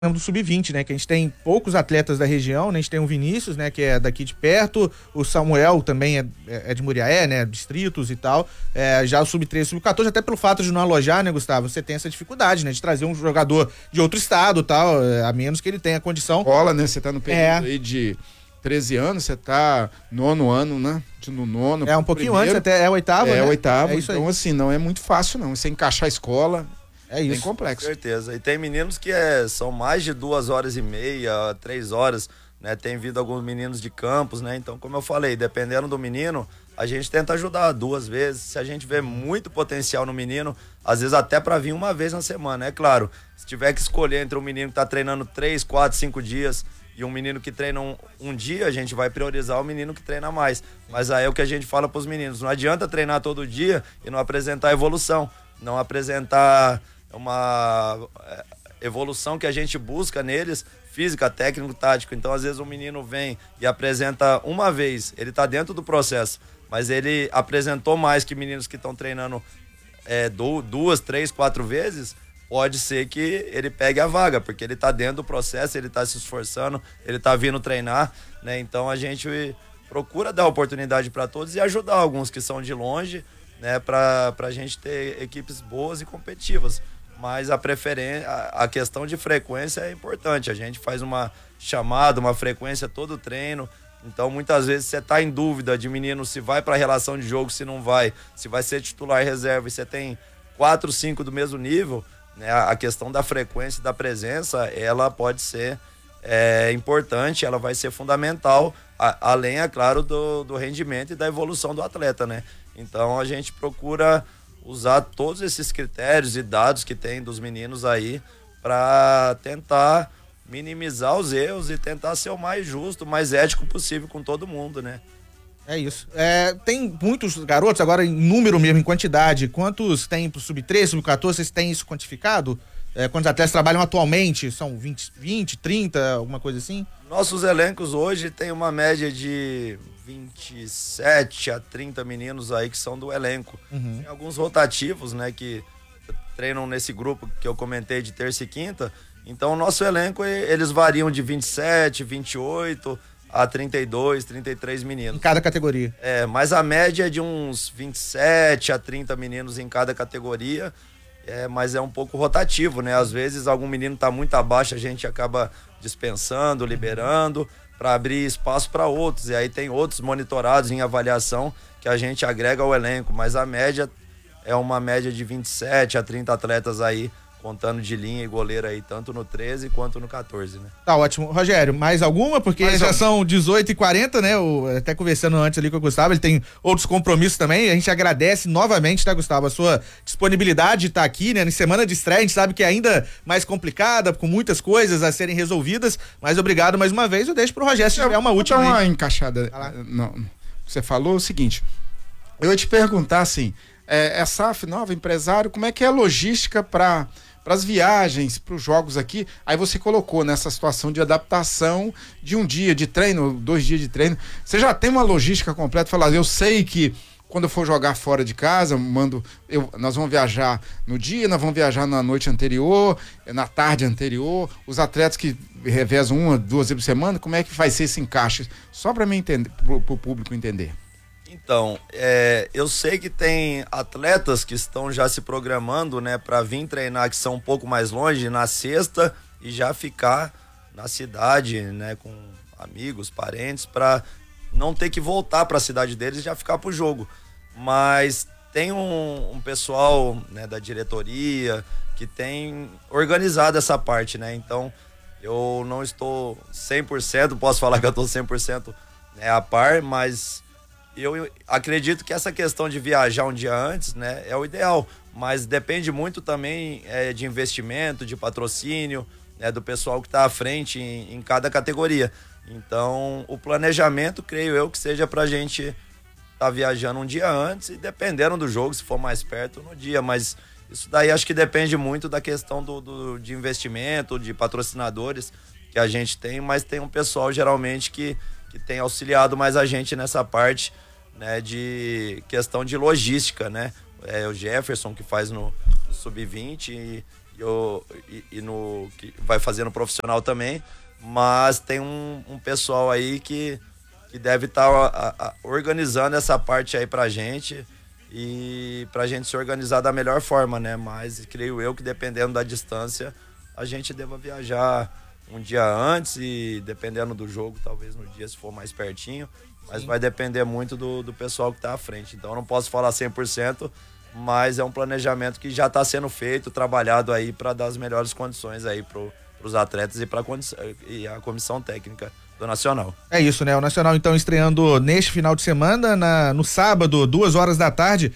do Sub-20, né? Que a gente tem poucos atletas da região, né? A gente tem o Vinícius, né? Que é daqui de perto, o Samuel também é de Muriaé, né? Distritos e tal. Já o Sub-13, Sub-14, até pelo fato de não alojar, né, Gustavo? Você tem essa dificuldade, né? De trazer um jogador de outro estado e tal, a menos que ele tenha condição. Rola, né? Você tá no período aí de 13 anos, você tá nono ano, né? No nono. Um pouquinho antes, até o oitavo, né? É o oitavo, isso então aí. assim, não é muito fácil não. Você encaixar a escola... É isso. Bem complexo. Com certeza. E tem meninos que são mais de 2h30, 3 horas, né? Tem vindo alguns meninos de campos, né? Então, como eu falei, dependendo do menino, a gente tenta ajudar 2 vezes. Se a gente vê muito potencial no menino, às vezes até para vir 1 vez na semana. É claro, se tiver que escolher entre um menino que tá treinando 3, 4, 5 dias e um menino que treina um dia, a gente vai priorizar o menino que treina mais. Mas aí é o que a gente fala pros meninos. Não adianta treinar todo dia e não apresentar evolução. Não apresentar uma evolução que a gente busca neles, física, técnico, tático. Então, às vezes, um menino vem e apresenta 1 vez, ele tá dentro do processo, mas ele apresentou mais que meninos que estão treinando 2, 3, 4 vezes, pode ser que ele pegue a vaga, porque ele tá dentro do processo, ele tá se esforçando, ele tá vindo treinar, né? Então, a gente procura dar oportunidade para todos e ajudar alguns que são de longe, né? Pra gente ter equipes boas e competitivas. Mas a questão de frequência é importante. A gente faz uma chamada, uma frequência todo treino. Então, muitas vezes, você está em dúvida de menino se vai para a relação de jogo, se não vai, se vai ser titular reserva, e você tem 4, 5 do mesmo nível, né? A questão da frequência e da presença, ela pode ser importante, ela vai ser fundamental, além, é claro, do rendimento e da evolução do atleta, né? Então, a gente procura usar todos esses critérios e dados que tem dos meninos aí para tentar minimizar os erros e tentar ser o mais justo, o mais ético possível com todo mundo, né? É isso. Tem muitos garotos, agora em número mesmo, em quantidade. Quantos tem pro Sub-13, Sub-14? Vocês têm isso quantificado? Quantos atletas trabalham atualmente? São 20, 30, alguma coisa assim? Nossos elencos hoje tem uma média de 27 a 30 meninos aí que são do elenco. Uhum. Tem alguns rotativos, né, que treinam nesse grupo que eu comentei de terça e quinta. Então, o nosso elenco, eles variam de 27, 28 a 32, 33 meninos. Em cada categoria. Mas a média é de uns 27 a 30 meninos em cada categoria. Mas é um pouco rotativo, né? Às vezes algum menino tá muito abaixo, a gente acaba dispensando, liberando, para abrir espaço para outros. E aí tem outros monitorados em avaliação que a gente agrega ao elenco. Mas a média é uma média de 27 a 30 atletas aí, contando de linha e goleiro aí, tanto no 13 quanto no 14, né? Tá ótimo. Rogério, mais alguma? Porque já são 18h40, né? Até conversando antes ali com o Gustavo, ele tem outros compromissos também. A gente agradece novamente, tá, Gustavo, a sua disponibilidade de estar aqui, né? Na semana de estreia, a gente sabe que é ainda mais complicada, com muitas coisas a serem resolvidas, mas obrigado mais uma vez. Eu deixo pro Rogério, se tiver uma última. Vou dar uma encaixada. Não, você falou o seguinte, eu ia te perguntar assim, SAF nova, empresário, como é que é a logística para as viagens, para os jogos aqui? Aí você colocou nessa situação de adaptação de um dia de treino, 2 dias de treino. Você já tem uma logística completa? Falar, eu sei que quando eu for jogar fora de casa, nós vamos viajar no dia, nós vamos viajar na noite anterior, na tarde anterior, os atletas que revezam 1 ou 2 vezes por semana, como é que vai ser esse encaixe? Só para mim entender, para o público entender. Então, eu sei que tem atletas que estão já se programando, né, para vir treinar, que são um pouco mais longe, na sexta, e já ficar na cidade, né, com amigos, parentes, para não ter que voltar para a cidade deles e já ficar pro jogo. Mas tem um pessoal, né, da diretoria que tem organizado essa parte, né? Então, eu não estou 100%, posso falar que eu estou 100%, né, a par, mas eu acredito que essa questão de viajar um dia antes, né, é o ideal, mas depende muito também de investimento, de patrocínio, né, do pessoal que está à frente em cada categoria. Então, o planejamento, creio eu, que seja pra gente tá viajando um dia antes e dependendo do jogo, se for mais perto, no dia, mas isso daí acho que depende muito da questão de investimento, de patrocinadores que a gente tem, mas tem um pessoal geralmente que tem auxiliado mais a gente nessa parte, né, de questão de logística, né? O Jefferson que faz no Sub-20 e no que vai fazer no profissional também, mas tem um pessoal aí que deve estar organizando essa parte aí pra gente e pra gente se organizar da melhor forma, né? Mas creio eu que dependendo da distância, a gente deva viajar um dia antes e dependendo do jogo, talvez no dia se for mais pertinho, mas vai depender muito do pessoal que tá à frente. Então eu não posso falar 100%, mas é um planejamento que já está sendo feito, trabalhado aí para dar as melhores condições aí pros atletas e a comissão técnica do Nacional. É isso, né? O Nacional então estreando neste final de semana, no sábado, 2h da tarde,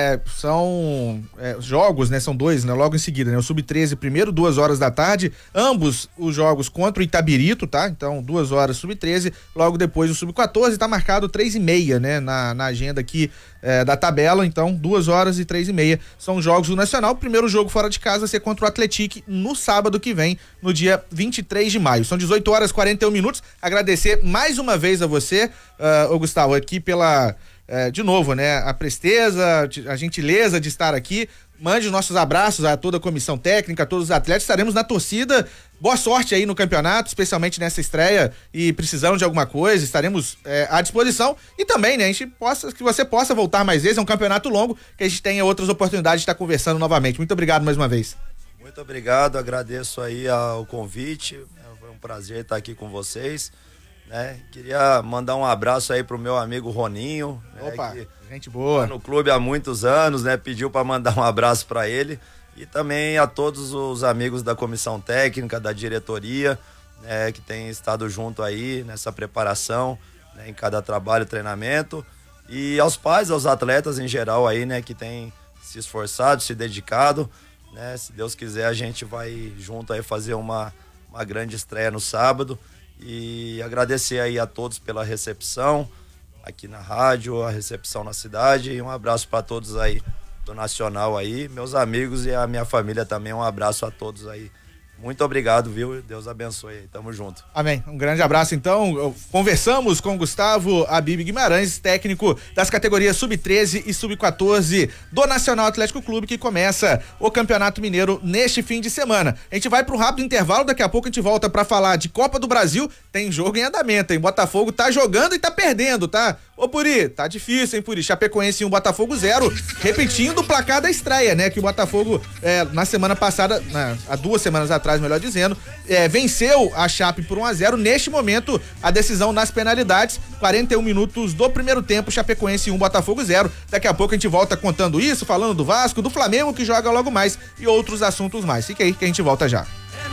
são jogos, né? São dois, né? Logo em seguida, né? O Sub-13 primeiro, 2h da tarde, ambos os jogos contra o Itabirito, tá? Então 2h Sub-13, logo depois o Sub-14, tá marcado 3h30, né? Na agenda aqui da tabela, então 2h e 3h30 são jogos do Nacional. O primeiro jogo fora de casa vai ser contra o Atlético no sábado que vem, no dia 23 de maio. São 18h41. Agradecer mais uma vez a você, Gustavo, aqui pela, de novo, né, a presteza, a gentileza de estar aqui. Mande os nossos abraços a toda a comissão técnica, a todos os atletas. Estaremos na torcida. Boa sorte aí no campeonato, especialmente nessa estreia, e precisando de alguma coisa, estaremos à disposição. E também, né, que você possa voltar mais vezes. É um campeonato longo, que a gente tenha outras oportunidades de estar conversando novamente. Muito obrigado mais uma vez. Muito obrigado, agradeço aí o convite. Foi um prazer estar aqui com vocês, né? Queria mandar um abraço aí pro meu amigo Roninho. Opa, que gente boa. Tá no clube há muitos anos, né? Pediu para mandar um abraço para ele e também a todos os amigos da comissão técnica, da diretoria, né? Que tem estado junto aí nessa preparação, né? Em cada trabalho, treinamento, e aos pais, aos atletas em geral aí, né? Que tem se esforçado, se dedicado, né? Se Deus quiser, a gente vai junto aí fazer uma grande estreia no sábado e agradecer aí a todos pela recepção aqui na rádio, a recepção na cidade, e um abraço para todos aí do Nacional aí, meus amigos e a minha família também, um abraço a todos aí. Muito obrigado, viu? Deus abençoe aí. Tamo junto. Amém. Um grande abraço, então. Conversamos com o Gustavo Habib Guimarães, técnico das categorias Sub-13 e Sub-14 do Nacional Atlético Clube, que começa o Campeonato Mineiro neste fim de semana. A gente vai para um rápido intervalo, daqui a pouco a gente volta para falar de Copa do Brasil. Tem jogo em andamento, hein? Botafogo tá jogando e tá perdendo, tá? Ô, Puri, tá difícil, hein, Puri? Chapecoense 1, Botafogo 0, repetindo o placar da estreia, né? Que o Botafogo, na semana passada, há 2 semanas atrás, melhor dizendo, venceu a Chape por 1-0. Neste momento, a decisão nas penalidades, 41 minutos do primeiro tempo, Chapecoense 1, Botafogo 0. Daqui a pouco a gente volta contando isso, falando do Vasco, do Flamengo, que joga logo mais, e outros assuntos mais. Fica aí que a gente volta já.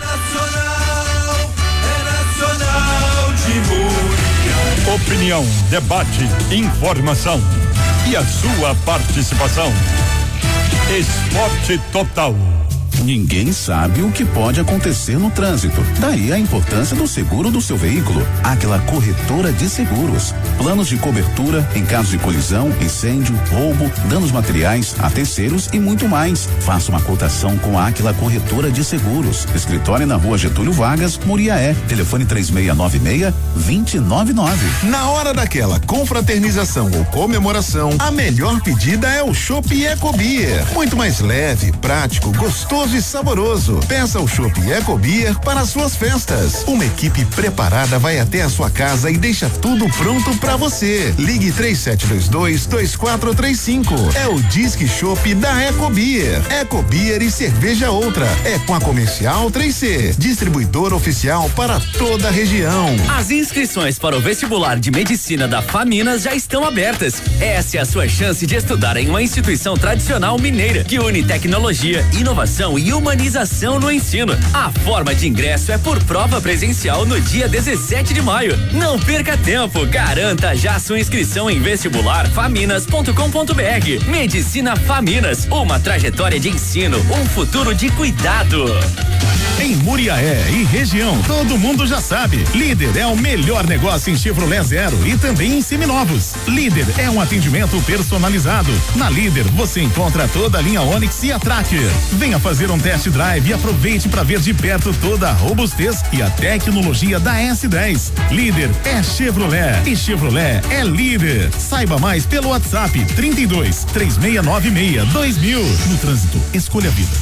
Nacional de Muriaé. Opinião, debate, informação e a sua participação. Esporte Total. Ninguém sabe o que pode acontecer no trânsito. Daí a importância do seguro do seu veículo. Aquela corretora de seguros. Planos de cobertura em caso de colisão, incêndio, roubo, danos materiais a terceiros e muito mais. Faça uma cotação com a Aquila Corretora de Seguros. Escritório na Rua Getúlio Vargas, Muriaé. Telefone 3696-299. Na hora daquela confraternização ou comemoração, a melhor pedida é o Chopp Ecobeer. Muito mais leve, prático, gostoso e saboroso. Peça o Chopp Ecobeer para suas festas. Uma equipe preparada vai até a sua casa e deixa tudo pronto para você. Ligue 3722-2435. É o Disque Chopp da Ecobeer. Ecobeer e cerveja outra. É com a Comercial 3C, distribuidor oficial para toda a região. As inscrições para o vestibular de medicina da Faminas já estão abertas. Essa é a sua chance de estudar em uma instituição tradicional mineira que une tecnologia, inovação e humanização no ensino. A forma de ingresso é por prova presencial no dia 17 de maio. Não perca tempo, garanta já sua inscrição em vestibularfaminas.com.br. Medicina Faminas, uma trajetória de ensino, um futuro de cuidado. Em Muriaé e região, todo mundo já sabe. Líder é o melhor negócio em Chevrolet Zero e também em seminovos. Líder é um atendimento personalizado. Na Líder você encontra toda a linha Onix e a Tracker. Venha fazer um test drive e aproveite para ver de perto toda a robustez e a tecnologia da S10. Líder é Chevrolet e Chevrolet é líder. Saiba mais pelo WhatsApp 32 3696 2000. No trânsito, escolha a vida.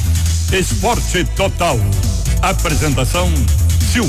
Esporte Total. Apresentação